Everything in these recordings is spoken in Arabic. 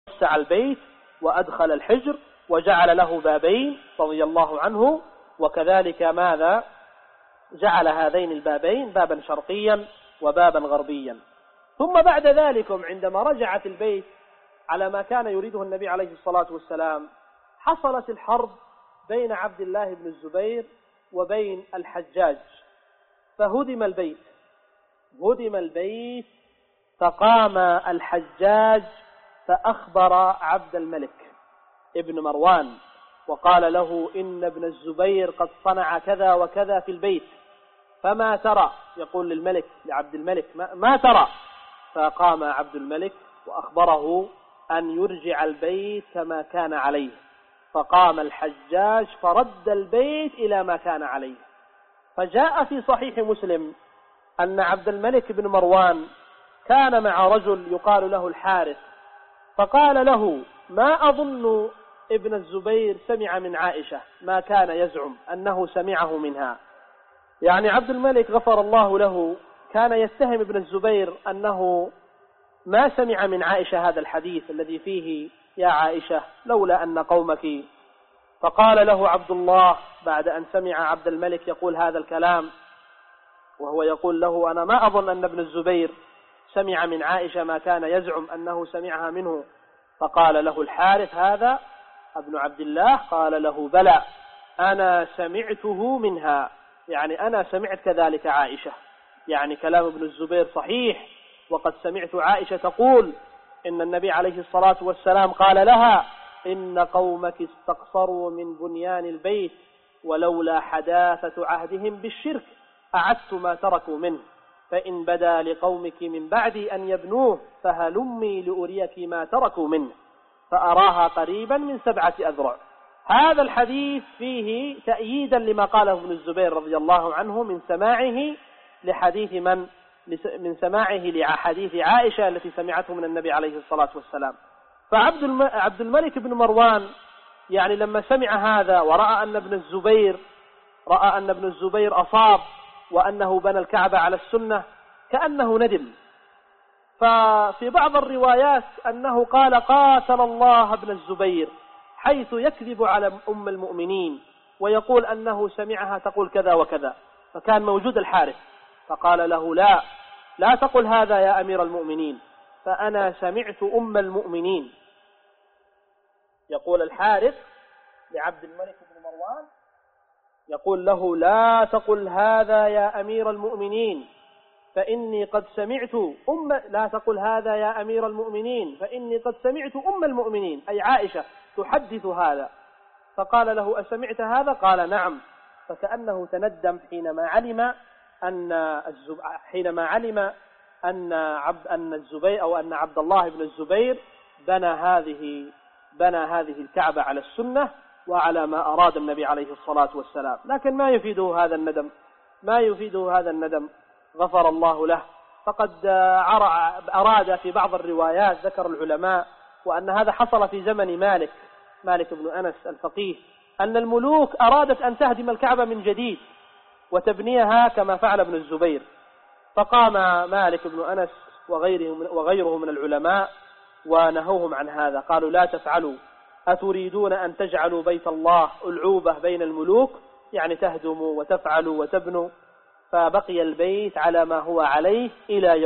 وسع البيت وأدخل الحجر وجعل له بابين رضي الله عنه، وكذلك ماذا جعل هذين البابين بابا شرقيا وبابا غربيا. ثم بعد ذلك عندما رجعت البيت على ما كان يريده النبي عليه الصلاة والسلام، حصلت الحرب بين عبد الله بن الزبير وبين الحجاج، فهدم البيت فقام الحجاج فأخبر عبد الملك ابن مروان وقال له إن ابن الزبير قد صنع كذا وكذا في البيت، فما ترى؟ يقول للملك لعبد الملك ما ترى؟ فقام عبد الملك وأخبره أن يرجع البيت كما كان عليه، فقام الحجاج فرد البيت إلى ما كان عليه. فجاء في صحيح مسلم أن عبد الملك بن مروان كان مع رجل يقال له الحارث، فقال له ما أظن ابن الزبير سمع من عائشة ما كان يزعم أنه سمعه منها. يعني عبد الملك غفر الله له كان يتهم ابن الزبير أنه ما سمع من عائشة هذا الحديث الذي فيه يا عائشة لولا أن قومك. فقال له عبد الله بعد أن سمع عبد الملك يقول هذا الكلام وهو يقول له أنا ما أظن أن ابن الزبير سمع من عائشة ما كان يزعم أنه سمعها منه. فقال له الحارث هذا ابن عبد الله؟ قال له بلى أنا سمعته منها، يعني أنا سمعت كذلك عائشة، يعني كلام ابن الزبير صحيح، وقد سمعت عائشة تقول إن النبي عليه الصلاة والسلام قال لها إن قومك استقصروا من بنيان البيت ولولا حداثة عهدهم بالشرك أعدت ما تركوا منه، فإن بدا لقومك من بعد أن يبنوه فهلمي لأريك ما تركوا منه، فأراها قريبا من 7 أذرع. هذا الحديث فيه تأييدا لما قاله ابن الزبير رضي الله عنه من سماعه لحديث عائشة التي سمعته من النبي عليه الصلاة والسلام. فعبد الملك بن مروان يعني لما سمع هذا ورأى أن ابن الزبير أصاب وأنه بنى الكعبة على السنة كأنه ندم. ففي بعض الروايات أنه قال قاتل الله ابن الزبير حيث يكذب على أم المؤمنين ويقول أنه سمعها تقول كذا وكذا. فكان موجود الحارث فقال له لا تقل هذا يا أمير المؤمنين، فأنا سمعت أم المؤمنين. يقول الحارث لعبد الملك بن مروان يقول له لا تقل هذا يا أمير المؤمنين فإني قد سمعت لا تقل هذا يا أمير المؤمنين فإني قد سمعت أم المؤمنين أي عائشة تحدث هذا. فقال له أسمعت هذا؟ قال نعم. فكأنه تندم حينما علم أن عبد الله بن الزبير بنى هذه الكعبة على السنة وعلى ما أراد النبي عليه الصلاة والسلام. لكن ما يفيده هذا الندم غفر الله له. فقد أراد في بعض الروايات ذكر العلماء وأن هذا حصل في زمن مالك بن أنس الفقيه، أن الملوك أرادت أن تهدم الكعبة من جديد وتبنيها كما فعل ابن الزبير، فقام مالك بن أنس وغيره من العلماء ونهوهم عن هذا، قالوا لا تفعلوا، أتريدون أن تجعلوا بيت الله ألعوبة بين الملوك، يعني تهدموا وتفعلوا وتبنوا. فبقي البيت على ما هو عليه إلى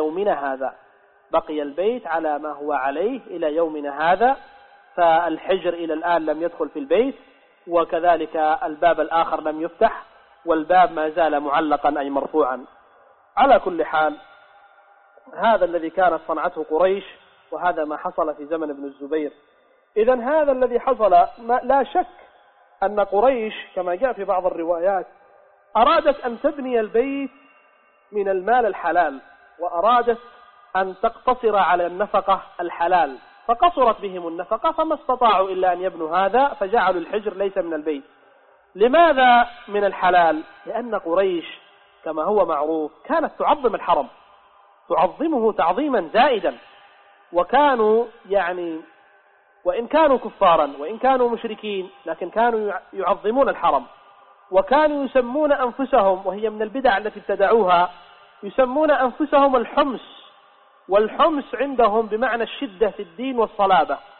يومنا هذا، فالحجر إلى الآن لم يدخل في البيت، وكذلك الباب الآخر لم يفتح، والباب ما زال معلقا أي مرفوعا. على كل حال هذا الذي كانت صنعته قريش، وهذا ما حصل في زمن ابن الزبير. إذن هذا الذي حصل لا شك أن قريش كما جاء في بعض الروايات أرادت أن تبني البيت من المال الحلال، وأرادت أن تقتصر على النفقة الحلال، فقصرت بهم النفقة فما استطاعوا إلا أن يبنوا هذا، فجعلوا الحجر ليس من البيت. لماذا من الحلال؟ لأن قريش كما هو معروف كانت تعظم الحرم، تعظمه تعظيما زائدا، وكانوا وإن كانوا كفارا وإن كانوا مشركين لكن كانوا يعظمون الحرم، وكانوا يسمون أنفسهم، وهي من البدع التي ابتدعوها، يسمون أنفسهم الحمص، والحمص عندهم بمعنى الشدة في الدين والصلابة.